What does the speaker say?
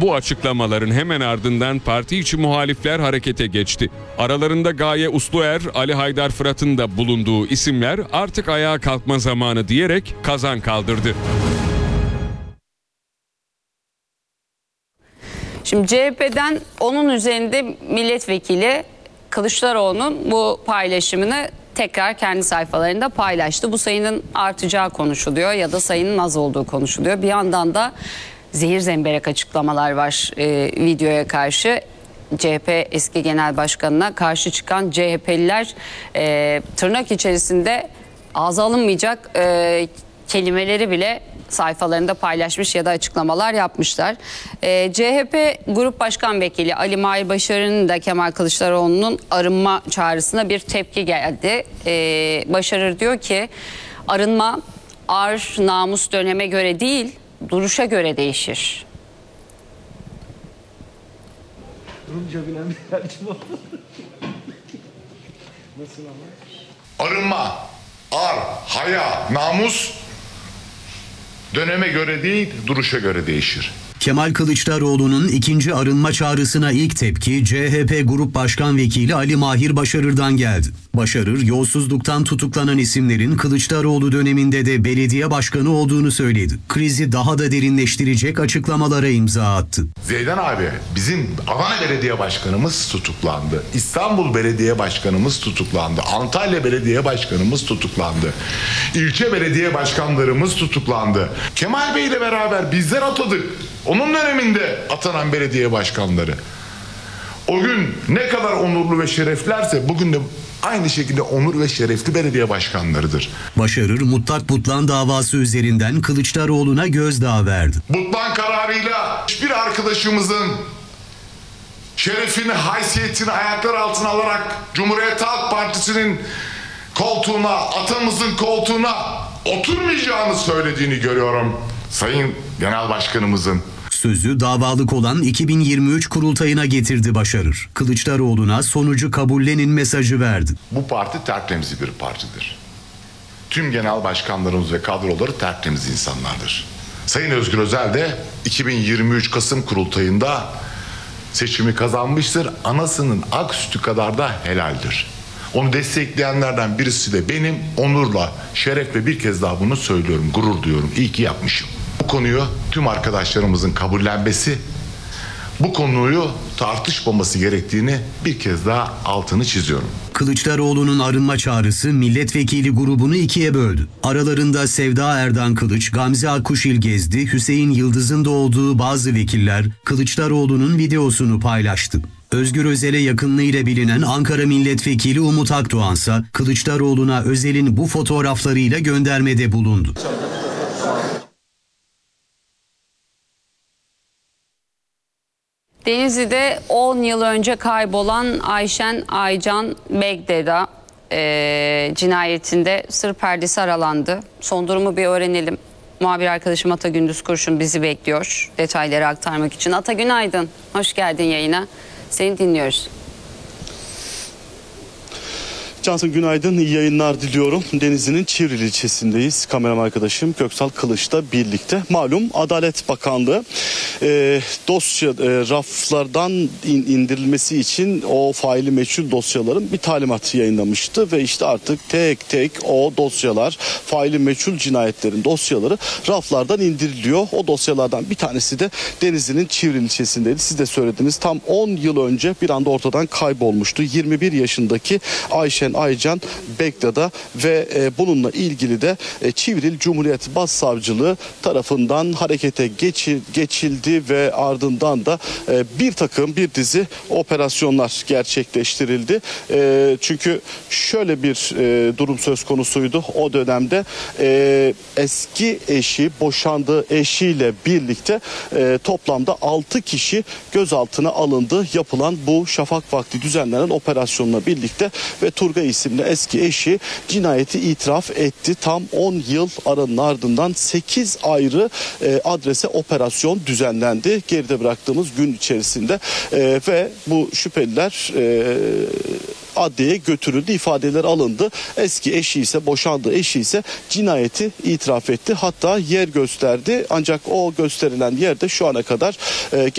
Bu açıklamaların hemen ardından parti içi muhalifler harekete geçti. Aralarında Gaye Usluer, Ali Haydar Fırat'ın da bulunduğu isimler artık ayağa kalkma zamanı diyerek kazan kaldırdı. Şimdi CHP'den onun üzerinde milletvekili Kılıçdaroğlu'nun bu paylaşımını tekrar kendi sayfalarında paylaştı. Bu sayının artacağı konuşuluyor ya da sayının az olduğu konuşuluyor. Bir yandan da zehir zemberek açıklamalar var videoya karşı. CHP eski genel başkanına karşı çıkan CHP'liler tırnak içerisinde ağza alınmayacak kelimeleri bile sayfalarında paylaşmış ya da açıklamalar yapmışlar. CHP Grup Başkan Vekili Ali Mahir Başarır'ın da Kemal Kılıçdaroğlu'nun arınma çağrısına bir tepki geldi. Başarır diyor ki arınma ar, namus döneme göre değil, duruşa göre değişir. Arınma, ar, haya, namus döneme göre değil, duruşa göre değişir. Kemal Kılıçdaroğlu'nun ikinci arınma çağrısına ilk tepki CHP Grup Başkan Vekili Ali Mahir Başarır'dan geldi. Başarır, yolsuzluktan tutuklanan isimlerin Kılıçdaroğlu döneminde de belediye başkanı olduğunu söyledi. Krizi daha da derinleştirecek açıklamalara imza attı. Zeydan abi, bizim Adana Belediye Başkanımız tutuklandı. İstanbul Belediye Başkanımız tutuklandı. Antalya Belediye Başkanımız tutuklandı. İlçe belediye başkanlarımız tutuklandı. Kemal Bey ile beraber bizler atadık. Onun döneminde atanan belediye başkanları. O gün ne kadar onurlu ve şereflerse bugün de aynı şekilde onur ve şerefli belediye başkanlarıdır. Başarır, Mutlak Butlan davası üzerinden Kılıçdaroğlu'na gözdağı verdi. Butlan kararıyla hiçbir arkadaşımızın şerefini, haysiyetini ayaklar altına alarak Cumhuriyet Halk Partisi'nin koltuğuna, atamızın koltuğuna oturmayacağını söylediğini görüyorum Sayın Genel Başkanımızın. Sözü davalık olan 2023 kurultayına getirdi Başarır. Kılıçdaroğlu'na sonucu kabullenin mesajı verdi. Bu parti tertemiz bir partidir. Tüm genel başkanlarımız ve kadroları tertemiz insanlardır. Sayın Özgür Özel de 2023 Kasım kurultayında seçimi kazanmıştır. Anasının ak sütü kadar da helaldir. Onu destekleyenlerden birisi de benim. Onurla, şerefle bir kez daha bunu söylüyorum, gurur duyuyorum. İyi ki yapmışım. Bu konuyu tüm arkadaşlarımızın kabullenmesi, bu konuyu tartışmaması gerektiğini bir kez daha altını çiziyorum. Kılıçdaroğlu'nun arınma çağrısı milletvekili grubunu ikiye böldü. Aralarında Sevda Erdan Kılıç, Gamze Akkuşil Gezdi, Hüseyin Yıldız'ın da olduğu bazı vekiller Kılıçdaroğlu'nun videosunu paylaştı. Özgür Özel'e yakınlığıyla bilinen Ankara Milletvekili Umut Akdoğan ise Kılıçdaroğlu'na Özel'in bu fotoğraflarıyla göndermede bulundu. Denizli'de 10 yıl önce kaybolan Ayşen Aycan Begdeda cinayetinde sır perdesi aralandı. Son durumu bir öğrenelim. Muhabir arkadaşım Ata Gündüz Kurşun bizi bekliyor detayları aktarmak için. Ata günaydın, hoş geldin yayına. Seni dinliyoruz. Cansu günaydın, iyi yayınlar diliyorum. Denizli'nin Çivril ilçesindeyiz. Kameram arkadaşım Köksal Kılıç'la birlikte. Malum Adalet Bakanlığı dosya raflardan indirilmesi için o faili meçhul dosyaların bir talimat yayınlamıştı. Ve işte artık tek tek o dosyalar, faili meçhul cinayetlerin dosyaları raflardan indiriliyor. O dosyalardan bir tanesi de Denizli'nin Çivril ilçesindeydi. Siz de söylediniz, tam 10 yıl önce bir anda ortadan kaybolmuştu. 21 yaşındaki Ayşen Aycan Begdada ve bununla ilgili de Çivril Cumhuriyet Başsavcılığı tarafından harekete geçildi ve ardından da bir dizi operasyonlar gerçekleştirildi. Çünkü şöyle bir durum söz konusuydu o dönemde. Eski eşi, boşandığı eşiyle birlikte toplamda 6 kişi gözaltına alındı. Yapılan bu şafak vakti düzenlenen operasyonla birlikte ve Turgay isimli eski eşi cinayeti itiraf etti. Tam 10 yıl aranın ardından 8 ayrı adrese operasyon düzenlendi. Geride bıraktığımız gün içerisinde ve bu şüpheliler adliyeye götürüldü, ifadeler alındı. Eski eşi ise, boşandığı eşi ise cinayeti itiraf etti. Hatta yer gösterdi. Ancak o gösterilen yerde şu ana kadar